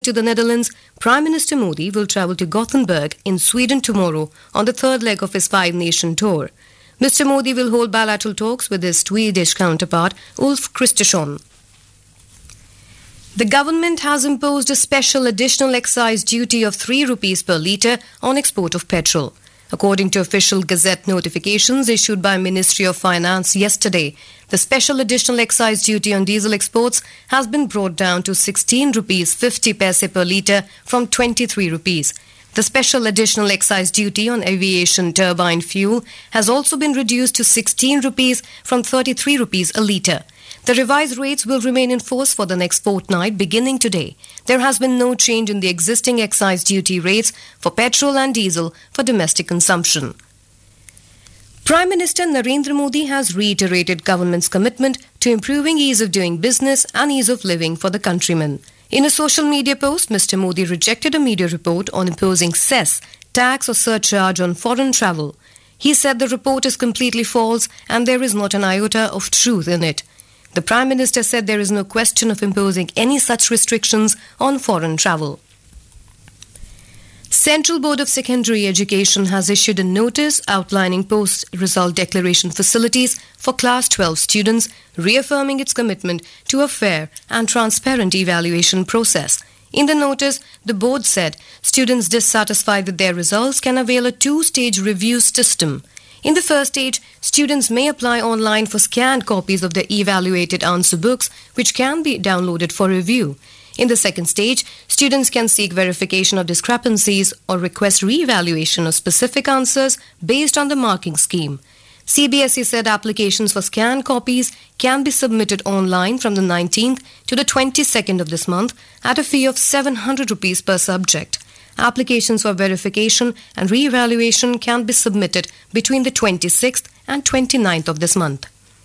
to the Netherlands, Prime Minister Modi will travel to Gothenburg in Sweden tomorrow on the third leg of his five-nation tour. Mr. Modi will hold bilateral talks with his Swedish counterpart, Ulf Kristersson. The government has imposed a special additional excise duty of 3 rupees per litre on export of petrol. According to official Gazette notifications issued by Ministry of Finance yesterday, the special additional excise duty on diesel exports has been brought down to 16 rupees 50 paise per litre from 23 rupees. The special additional excise duty on aviation turbine fuel has also been reduced to 16 rupees from 33 rupees a litre. The revised rates will remain in force for the next fortnight beginning today. There has been no change in the existing excise duty rates for petrol and diesel for domestic consumption. Prime Minister Narendra Modi has reiterated government's commitment to improving ease of doing business and ease of living for the countrymen. In a social media post, Mr. Modi rejected a media report on imposing cess, tax or surcharge on foreign travel. He said the report is completely false and there is not an iota of truth in it. The Prime Minister said there is no question of imposing any such restrictions on foreign travel. Central Board of Secondary Education has issued a notice outlining post-result declaration facilities for Class 12 students, reaffirming its commitment to a fair and transparent evaluation process. In the notice, the board said students dissatisfied with their results can avail a two-stage review system. In the first stage, students may apply online for scanned copies of their evaluated answer books, which can be downloaded for review. In the second stage, students can seek verification of discrepancies or request re-evaluation of specific answers based on the marking scheme. CBSE said applications for scanned copies can be submitted online from the 19th to the 22nd of this month at a fee of 700 rupees per subject. Applications for verification and re-evaluation can be submitted between the 26th and 29th of this month.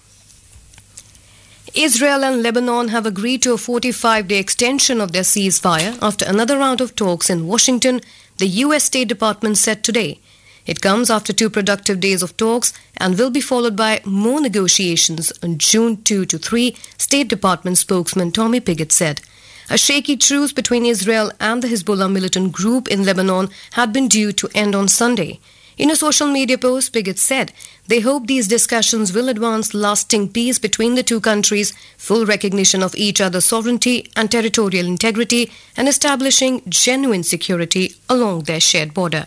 Israel and Lebanon have agreed to a 45-day extension of their ceasefire after another round of talks in Washington, the U.S. State Department said today. It comes after 2 productive days of talks and will be followed by more negotiations on June 2 to 3, State Department spokesman Tommy Pigott said. A shaky truce between Israel and the Hezbollah militant group in Lebanon had been due to end on Sunday. In a social media post, Pigott said they hope these discussions will advance lasting peace between the two countries, full recognition of each other's sovereignty and territorial integrity, and establishing genuine security along their shared border.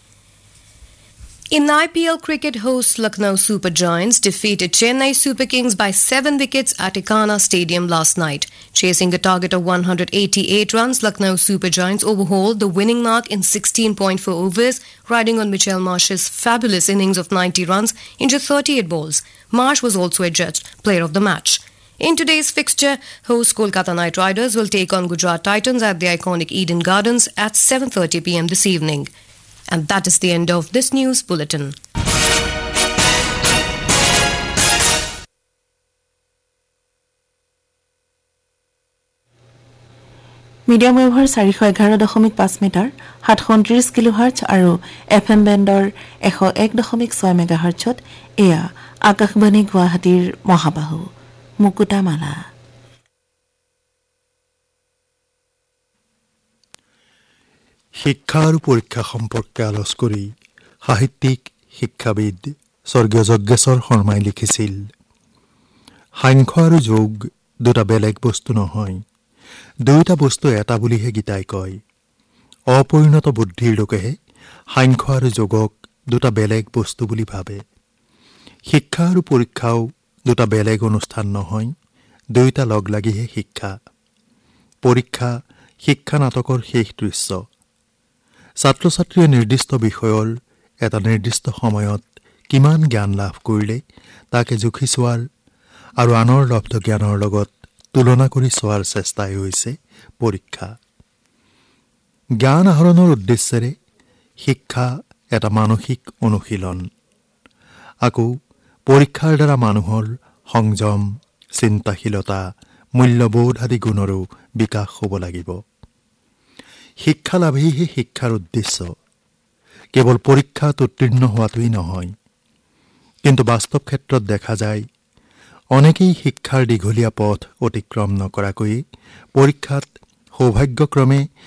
In IPL cricket, hosts Lucknow Super Giants defeated Chennai Super Kings by 7 wickets at Ekana Stadium last night. Chasing a target of 188 runs, Lucknow Super Giants overhauled the winning mark in 16.4 overs, riding on Mitchell Marsh's fabulous innings of 90 runs into 38 balls. Marsh was also adjudged player of the match. In today's fixture, hosts Kolkata Knight Riders will take on Gujarat Titans at the iconic Eden Gardens at 7:30 p.m. this evening. And that is the end of this news bulletin. Medium wave 411.5 meter, 730 kilohertz আৰু FM বেণ্ডৰ 101.6 মেগাহাৰ্টছত এয়া আকাশবাণী গুৱাহাটীৰ মহাবাহু মুকুতামালা। শিক্ষা আৰু পৰীক্ষা সম্পৰ্কে আলোচ কৰি সাহিত্যিক শিক্ষাবিদ স্বৰ্গীয় যজ্ঞেশ্বৰ শৰ্মাই লিখিছিল, সাংখ্য আৰু যোগ দুটা বেলেগ বস্তু নহয়, দুয়োটা বস্তু এটা বুলিহে গীতাই কয়। অপৰিণত বুদ্ধিৰ লোকেহে সাংখ্য আৰু যোগক দুটা বেলেগ বস্তু বুলি ভাবে। শিক্ষা আৰু পৰীক্ষাও দুটা বেলেগ অনুষ্ঠান নহয়, দুয়োটা লগ লাগিহে শিক্ষা। পৰীক্ষা শিক্ষা নাটকৰ শেষ দৃশ্য। ছাত্ৰ ছাত্ৰীয়ে নিৰ্দিষ্ট বিষয়ৰ এটা নিৰ্দিষ্ট সময়ত কিমান জ্ঞান লাভ কৰিলে তাকে জুখি চোৱাৰ আৰু আনৰ লব্ধ জ্ঞানৰ লগত তুলনা কৰি চোৱাৰ চেষ্টাই হৈছে পৰীক্ষা। জ্ঞান আহৰণৰ উদ্দেশ্যেৰে শিক্ষা এটা মানসিক অনুশীলন। আকৌ পৰীক্ষাৰ দ্বাৰা মানুহৰ সংযম, চিন্তাশীলতা, মূল্যবোধ আদি গুণৰো বিকাশ হ'ব লাগিব। শিক্ষা লাভেইহে শিক্ষাৰ উদ্দেশ্য। কেৱল পৰীক্ষাত উত্তীৰ্ণ হোৱাটোৱেই নহয়, কিন্তু বাস্তৱ ক্ষেত্ৰত দেখা যায় অনেকেই শিক্ষাৰ দীঘলীয়া পথ অতিক্ৰম নকৰাকৈ পৰীক্ষাত সৌভাগ্যক্ৰমে